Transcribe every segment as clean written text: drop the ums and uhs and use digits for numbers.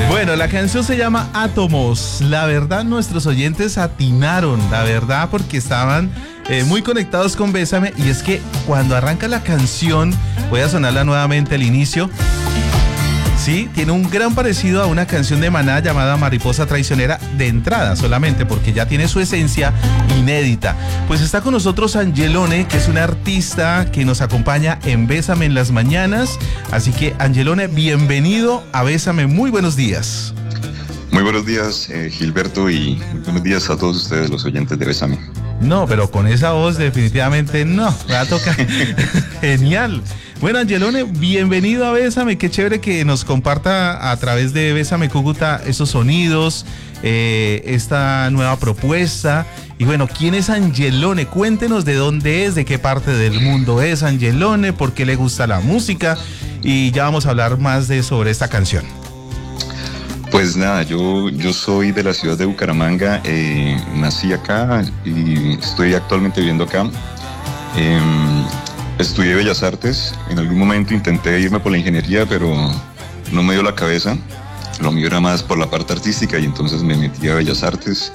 Bueno, la canción se llama Átomos. La verdad, nuestros oyentes atinaron, la verdad, porque estaban muy conectados con Bésame. Y es que cuando arranca la canción, voy a sonarla nuevamente al inicio. Sí, tiene un gran parecido a una canción de Maná llamada Mariposa Traicionera de entrada solamente, porque ya tiene su esencia inédita. Pues está con nosotros Angelone, que es una artista que nos acompaña en Bésame en las mañanas. Así que, Angelone, bienvenido a Bésame. Muy buenos días. Muy buenos días, Gilberto, y muy buenos días a todos ustedes, los oyentes de Bésame. No, pero con esa voz definitivamente no, me va a tocar. Genial. Bueno, Angelone, bienvenido a Bésame. Qué chévere que nos comparta a través de Bésame Cúcuta esos sonidos, esta nueva propuesta. Y bueno, ¿quién es Angelone? Cuéntenos de dónde es, de qué parte del mundo es Angelone, por qué le gusta la música, y ya vamos a hablar más sobre esta canción. Pues nada, yo soy de la ciudad de Bucaramanga, nací acá y estoy actualmente viviendo acá. Estudié Bellas Artes, en algún momento intenté irme por la ingeniería, pero no me dio la cabeza. Lo mío era más por la parte artística y entonces me metí a Bellas Artes.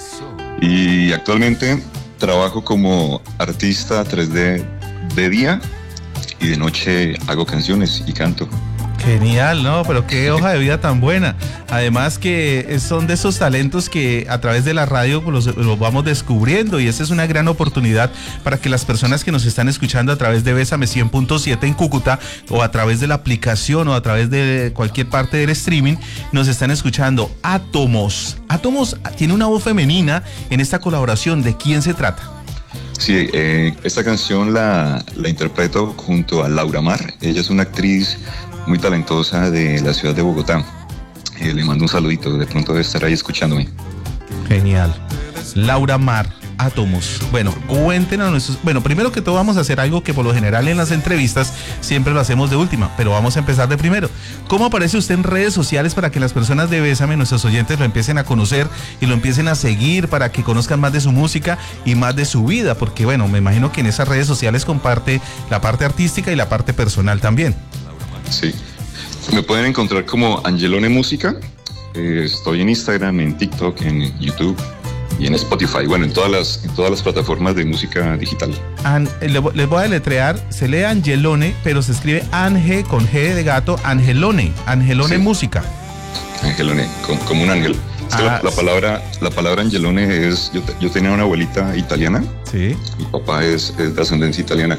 Y actualmente trabajo como artista 3D de día y de noche hago canciones y canto. Genial, ¿no? Pero qué hoja de vida tan buena. Además que son de esos talentos que a través de la radio los vamos descubriendo, y esa es una gran oportunidad para que las personas que nos están escuchando a través de Bésame 100.7 en Cúcuta, o a través de la aplicación, o a través de cualquier parte del streaming, nos están escuchando. Átomos. Átomos tiene una voz femenina en esta colaboración. ¿De quién se trata? Sí, esta canción la interpreto junto a Laura Mar. Ella es una actriz muy talentosa de la ciudad de Bogotá. Le mando un saludito, de pronto debe estar ahí escuchándome. Genial. Laura Mar, Átomos. Bueno, cuéntenos nuestros... Bueno, primero que todo vamos a hacer algo que por lo general en las entrevistas siempre lo hacemos de última, pero vamos a empezar de primero. ¿Cómo aparece usted en redes sociales para que las personas de Bésame, nuestros oyentes, lo empiecen a conocer y lo empiecen a seguir, para que conozcan más de su música y más de su vida? Porque bueno, me imagino que en esas redes sociales comparte la parte artística y la parte personal también. Sí, me pueden encontrar como Angelone Música. Estoy en Instagram, en TikTok, en YouTube y en Spotify. Bueno, en todas las plataformas de música digital. Les voy a deletrear. Se lee Angelone, pero se escribe Ange con G de gato. Angelone sí. Música. Angelone, como un ángel. Es que la palabra Angelone es... Yo tenía una abuelita italiana. Sí. Mi papá es de ascendencia italiana.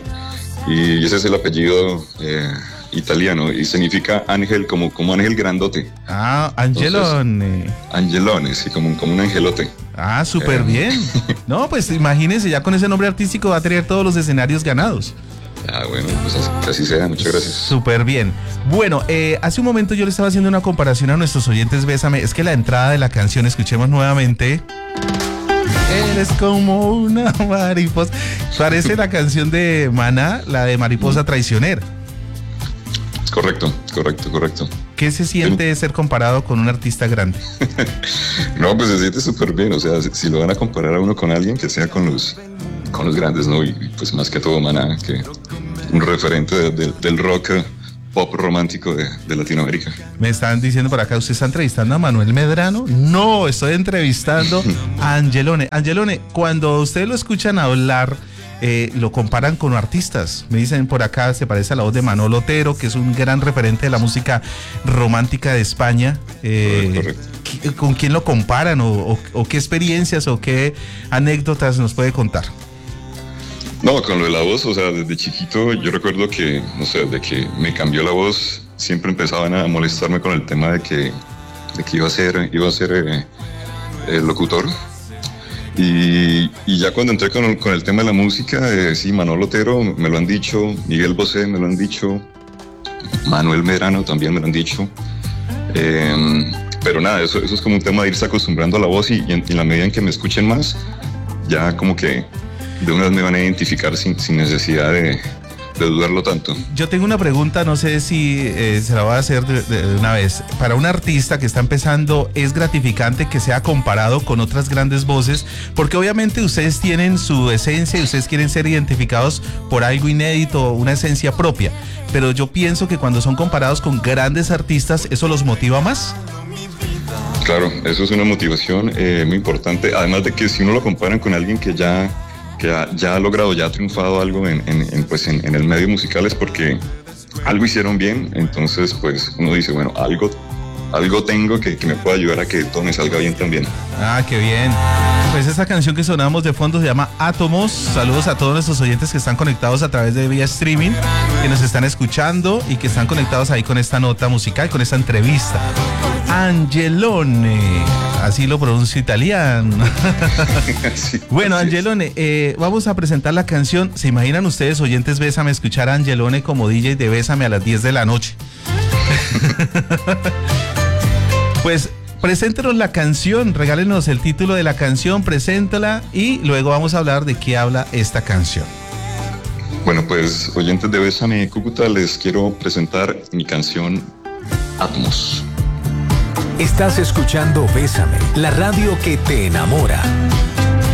Y ese es el apellido italiano, y significa ángel, como ángel grandote. Ah, Angelone. Entonces, Angelone, sí, como un angelote. Ah, súper bien. No, pues imagínense, ya con ese nombre artístico va a tener todos los escenarios ganados. Ah, bueno, pues así sea, muchas gracias. Súper bien. Bueno, hace un momento yo le estaba haciendo una comparación a nuestros oyentes Bésame. Es que la entrada de la canción, escuchemos nuevamente. Eres como una mariposa. Parece la canción de Maná, la de Mariposa Traicionera. Correcto. ¿Qué se siente ser comparado con un artista grande? No, pues se siente súper bien. O sea, si lo van a comparar a uno con alguien, que sea con los grandes, ¿no? Y pues más que todo Maná, que un referente del rock pop romántico de Latinoamérica. Me están diciendo por acá, ¿usted está entrevistando a Manuel Medrano? No, estoy entrevistando a Angelone. Angelone, cuando ustedes lo escuchan hablar, lo comparan con artistas. Me dicen por acá, se parece a la voz de Manolo Otero, que es un gran referente de la música romántica de España. Correcto. ¿Con quién lo comparan? ¿O qué experiencias o qué anécdotas nos puede contar? No, con lo de la voz, o sea, desde chiquito yo recuerdo que, no sé, de que me cambió la voz, siempre empezaban a molestarme con el tema de que iba a ser el locutor. Y ya cuando entré con el tema de la música, sí, Manolo Otero me lo han dicho, Miguel Bosé me lo han dicho, Manuel Medrano también me lo han dicho. Pero nada, eso es como un tema de irse acostumbrando a la voz, y en la medida en que me escuchen más, ya como que de una vez me van a identificar sin necesidad de dudarlo tanto. Yo tengo una pregunta, no sé si se la voy a hacer de una vez. Para un artista que está empezando, ¿es gratificante que sea comparado con otras grandes voces? Porque obviamente ustedes tienen su esencia y ustedes quieren ser identificados por algo inédito, una esencia propia. Pero yo pienso que cuando son comparados con grandes artistas, ¿eso los motiva más? Claro, eso es una motivación muy importante, además de que si uno lo comparan con alguien que ya ha logrado, ya ha triunfado algo en el medio musical, es porque algo hicieron bien. Entonces pues uno dice, bueno, algo tengo que me pueda ayudar a que todo me salga bien también. Ah, qué bien. Pues esta canción que sonamos de fondo se llama Átomos. Saludos a todos nuestros oyentes que están conectados a través de vía streaming, que nos están escuchando y que están conectados ahí con esta nota musical, con esta entrevista. Angelone, así lo pronuncio italiano. Sí, bueno, Angelone, vamos a presentar la canción. ¿Se imaginan ustedes, oyentes Bésame, escuchar a Angelone como DJ de Bésame a las 10 de la noche? Pues preséntenos la canción, regálenos el título de la canción, preséntala y luego vamos a hablar de qué habla esta canción. Bueno, pues oyentes de Bésame Cúcuta, les quiero presentar mi canción Átomos. Estás escuchando Bésame, la radio que te enamora.